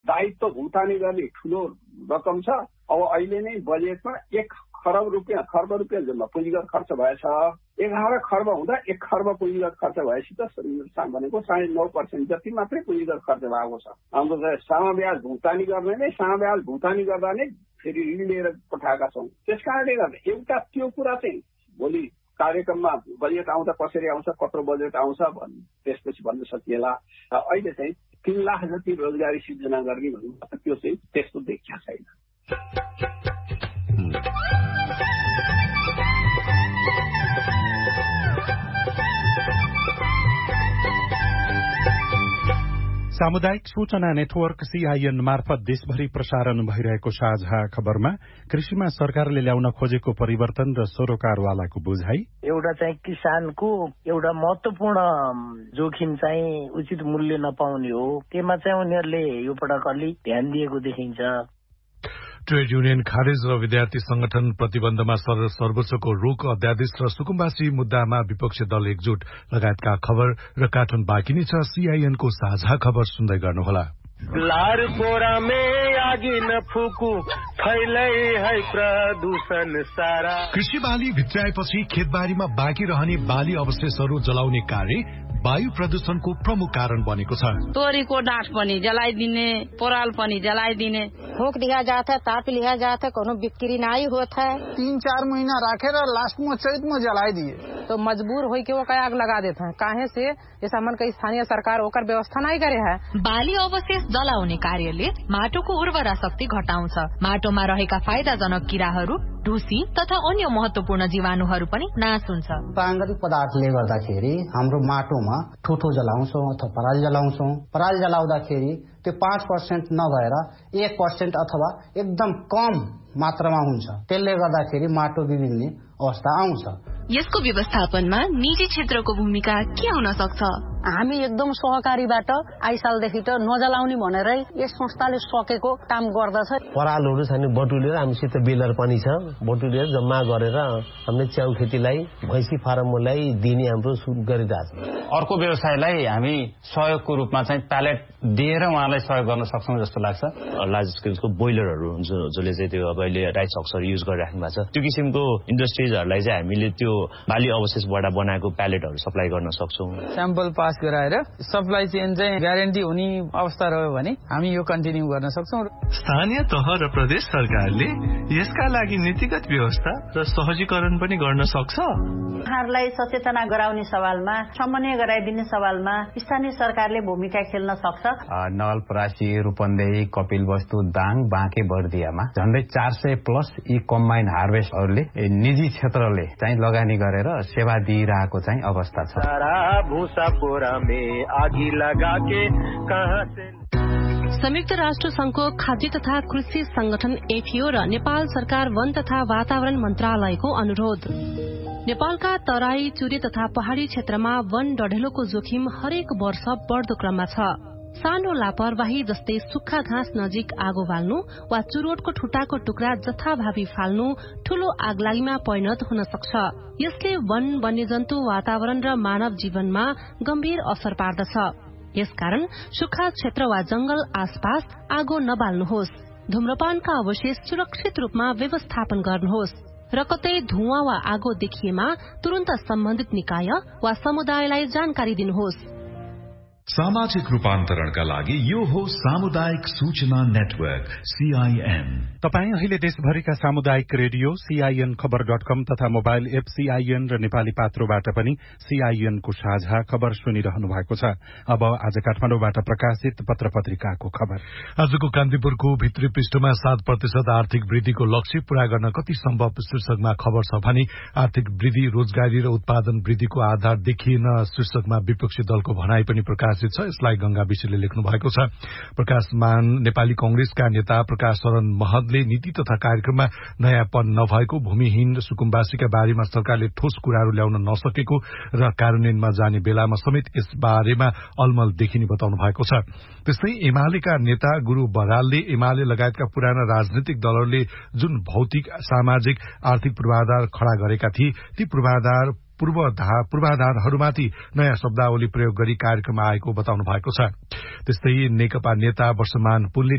दायित्व भुक्तानी गर्ने ठूलो रकम छ। अब अहिले नै बजेटमा 1 खर्ब रुपियाँ पुँजीगत खर्च भएछ। 11 खर्ब हुँदा 1 खर्ब पुँजीगत खर्च भएपछि त भनेको 9.5% जति मात्रै पुँजीगत खर्च भएको छ। हाम्रो समब्याज भुक्तानी गर्ने नै समब्याज भुक्तानी गर्दा नै फेरि ऋण लिएर पठाएका छौँ। त्यसकारणले गर्दा एउटा त्यो कुरा चाहिँ भोलि कार्यक्रममा बजेट आउँदा कसरी आउँछ, कत्रो बजेट आउँछ त्यसपछि भन्न सकिएला। अहिले चाहिँ 3 लाख जति रोजगारी सिर्जना गर्ने भन्नु त्यो चाहिँ त्यस्तो देखिया छैन। सामुदायिक सूचना नेटवर्क सीआईएन मार्फत देशभरि प्रसारण भइरहेको साझा खबरमा कृषिमा सरकारले ल्याउन खोजेको परिवर्तन र सरोकारवालाको बुझाइ, एउटा चाहिँ किसानको एउटा महत्वपूर्ण जोखिम चाहिँ उचित मूल्य नपाउने हो, त्यसमा चाहिँ उनीहरूले यो पटक अलि ध्यान दिएको देखिन्छ। ट्रेड युनियन खारेज र विद्यार्थी संगठन प्रतिबन्धमा सर्वोच्चको रोक अध्यादेश र सुकुम्बासी मुद्दामा विपक्षी दल एकजुट लगायतका खबर र कार्टुन बाँकी नै छ। सीआईएनको साझा खबर सुन्दै गर्नुहोला। लार कोरा में आगी न फुकू फैलै है प्रदूषण सारा। कृषि बाली भित्राएपछि खेतबारीमा बाँकी रहने बाली अवशेषहरू जलाउने कार्य वायु प्रदूषणको प्रमुख कारण बनेको छ। तोरीको डाँठ पनि जलाइदिने, पराल पनि जलाइदिने, ठोक दिया जाता है, ताप लिया जाता है, कोनो बिक्री नहीं होता है। 3-4 महीना रखे और लास्ट में चैत में जलाई दिए तो मजबूर हो के वो आग लगा देते हैं। काहे से जैसा मन का स्थानीय सरकार होकर व्यवस्था नहीं करे है। बाली अवशेष जलाउने कार्यले माटोको उर्वरा शक्ति घटाउँछ। माटोमा रहेका फाइदाजनक किराहरू, ढुसी तथा अन्य महत्वपूर्ण जीवाणुहरू पनि नाश हुन्छ। प्राकृतिक पदार्थले गर्दाखेरि हाम्रो माटोमा ठुठो जलाउँछौं अथवा पराल जलाउँछौं। पराल जलाउँदाखेरि त्यो 5% नभएर 1% अथवा एकदम कम मात्रामा हुन्छ। त्यसले गर्दाखेरि माटो बिग्रिने अवस्था आउँछ। यसको व्यवस्थापनमा निजी क्षेत्रको भूमिका के हुन सक्छ? हामी एकदम सहकारीबाट आइसालदेखि त नजलाउने भनेरै यस संस्थाले सकेको काम गर्दछ। परालहरू छैन बटुलेर हामीसित बेलर पनि छ, बटुलेर जम्मा गरेर हामीले च्याउ खेतीलाई, भैँसी फार्मलाई दिने हाम्रो सुरु गरिरहेछ। अर्को व्यवसायलाई हामी सहयोगको रूपमा चाहिँ प्यालेट दिएर उहाँलाई सहयोग गर्न सक्छौं जस्तो लाग्छ। लार्ज स्केलको बोइलरहरू हुन्छ जसले चाहिँ त्यो अब अहिले राइस हक्सहरू युज गरिराख्नु भएको छ। त्यो किसिमको इन्डस्ट्रिजहरूलाई चाहिँ हामीले त्यो बाली अवशेषबाट बनाएको प्यालेटहरू सप्लाई गर्न सक्छौं। स्याम्पल पास गराएर सप्लाई चेन चाहिँ ग्यारेन्टी हुने अवस्था रह्यो भने हामी यो कन्टिन्यू गर्न सक्छौं। स्थानीय तह र प्रदेश सरकारले यसका लागि नीतिगत व्यवस्था र सहजीकरण पनि गर्न सक्छ। उहाँहरूलाई सचेतना गराउने सवालमा, समन्वय गराइदिने सवालमा स्थानीय सरकारले भूमिका खेल्न सक्छ। नवलपरासी, रूपन्देही, कपिलवस्तु, दाङ, बाँके, बर्दियामा झन्डै 400+ यी कम्बाइन हार्भेस्टहरूले निजी क्षेत्रले चाहिँ लगानी गरेर सेवा दिइरहेको चाहिँ अवस्था छ। संयुक्त राष्ट्र संघको खाद्य तथा कृषि संगठन एफिओ र नेपाल सरकार वन तथा वातावरण मन्त्रालयको अनुरोध। नेपालका तराई, चुरे तथा पहाड़ी क्षेत्रमा वन डढेलोको जोखिम हरेक वर्ष बढ़दो क्रममा छ। सानो लापरवाही जस्तै सुक्खा घाँस नजिक आगो बाल्नु वा चुरोटको ठुटाको टुक्रा जथाभावी फाल्नु ठूलो आगलागीमा परिणत हुन सक्छ। यसले वन, वन्यजन्तु, वातावरण र मानव जीवनमा गम्भीर असर पार्दछ। यसकारण सुक्खा क्षेत्र वा जंगल आसपास आगो नबाल्नुहोस्। धूम्रपानका अवशेष सुरक्षित रूपमा व्यवस्थापन गर्नुहोस् र कतै धुवाँ वा आगो देखिएमा तुरन्त सम्बन्धित निकाय वा समुदायलाई जानकारी दिनुहोस्। सामाजिक रूपान्तरणका लागि यो हो सामुदायिक सूचना नेटवर्क सीआईएन। तपाईँ अहिले देशभरिका सामुदायिक रेडियो सीआईएन खबर.com तथा मोबाइल एप सीआईएन र नेपाली पात्रोबाट पनि सीआईएन को साझा खबर सुनिरहनु भएको छ। अब आज काठमाडौँबाट प्रकाशित पत्र पत्रिकाको खबर। आजको कान्तिपुरको भित्री पृष्ठमा 7% आर्थिक वृद्धिको लक्ष्य पूरा गर्न कति सम्भव शीर्षकमा खबर छ भने आर्थिक वृद्धि, रोजगारी र उत्पादन वृद्धिको आधार देखिएन शीर्षकमा विपक्षी दलको भनाई पनि प्रकाशित छ। यसलाई गंगा विशेषले लेख्नु भएको छ। प्रकाशमान नेपाली कांग्रेसका नेता प्रकाश शरण महतले नीति तथा कार्यक्रममा नयाँपन नभएको, भूमिहीन र सुकुम्बासीका बारेमा सरकारले ठोस कुराहरू ल्याउन नसकेको र कार्यान्वयनमा जाने बेलामा समेत यस बारेमा अलमल देखिने बताउनु भएको छ। त्यस्तै एमालेका नेता गुरु बरालले एमाले लगायतका पुराना राजनीतिक दलहरूले जुन भौतिक, सामाजिक, आर्थिक पूर्वाधार खड़ा गरेका थिए ती पूर्वाधारहरूमाथि नयाँ शब्दावली प्रयोग गरी कार्यक्रम आएको बताउनु भएको छ। त्यस्तै नेकपा नेता वर्षमान पुलले